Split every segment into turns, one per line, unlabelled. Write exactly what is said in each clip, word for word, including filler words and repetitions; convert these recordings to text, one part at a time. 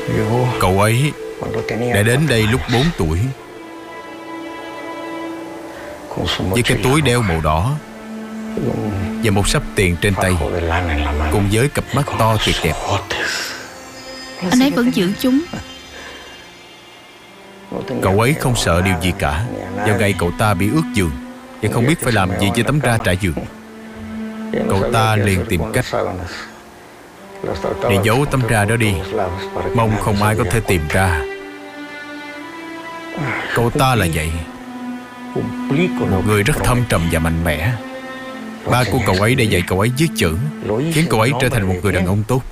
Cậu ấy đã đến đây lúc bốn tuổi, với cái túi đeo màu đỏ và một sắp tiền trên tay, cùng với cặp mắt to tuyệt đẹp.
Anh ấy vẫn giữ chúng.
Cậu ấy không sợ điều gì cả. Vào ngày cậu ta bị ướt giường và không biết phải làm gì với tấm ra trải giường, cậu ta liền tìm cách để giấu tấm ra đó đi, mong không ai có thể tìm ra. Cậu ta là vậy, một người rất thâm trầm và mạnh mẽ. Ba của cậu ấy đã dạy cậu ấy viết chữ, khiến cậu ấy trở thành một người đàn ông tốt.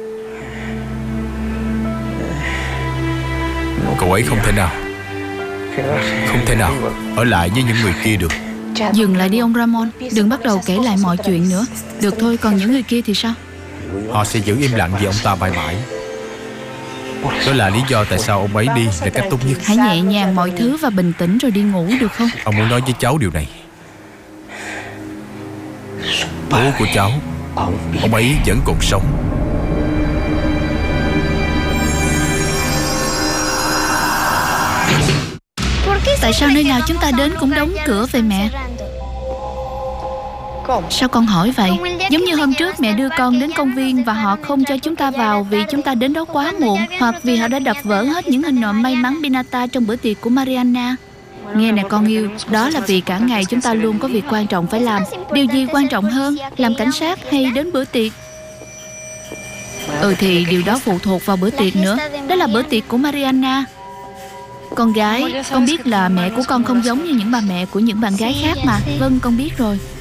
Cậu ấy không thể nào Không thể nào ở lại với những người kia được.
Dừng lại đi ông Ramon, đừng bắt đầu kể lại mọi chuyện nữa. Được thôi, còn những người kia thì sao?
Họ sẽ giữ im lặng vì ông ta mãi mãi. Đó là lý do tại sao ông ấy đi là cách tốt nhất.
Hãy nhẹ nhàng mọi thứ và bình tĩnh rồi đi ngủ được không?
Ông muốn nói với cháu điều này. Bố của cháu, ông ấy vẫn còn sống.
Tại sao nơi nào chúng ta đến cũng đóng cửa vậy mẹ? Sao con hỏi vậy? Giống như hôm trước mẹ đưa con đến công viên và họ không cho chúng ta vào vì chúng ta đến đó quá muộn, hoặc vì họ đã đập vỡ hết những hình nộm may mắn Pinata trong bữa tiệc của Mariana. Nghe nè con yêu, đó là vì cả ngày chúng ta luôn có việc quan trọng phải làm. Điều gì quan trọng hơn, làm cảnh sát hay đến bữa tiệc? Ừ thì điều đó phụ thuộc vào bữa tiệc nữa. Đó là bữa tiệc của Mariana. Con gái, con biết là mẹ của con không giống như những bà mẹ của những bạn gái khác mà. Vâng, con biết rồi.